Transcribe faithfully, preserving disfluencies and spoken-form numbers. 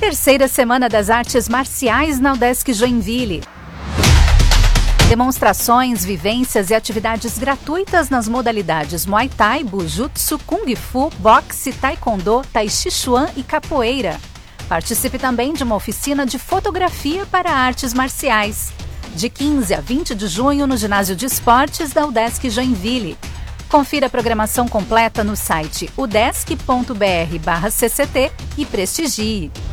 Terceira Semana das Artes Marciais na UDESC Joinville. Demonstrações, vivências e atividades gratuitas nas modalidades Muay Thai, Bujutsu, Kung Fu, Boxe, Taekwondo, Tai Chi Chuan e Capoeira. Participe também de uma oficina de fotografia para artes marciais. De quinze a vinte de junho no Ginásio de Esportes da UDESC Joinville. Confira a programação completa no site udesc ponto br barra cct e prestigie.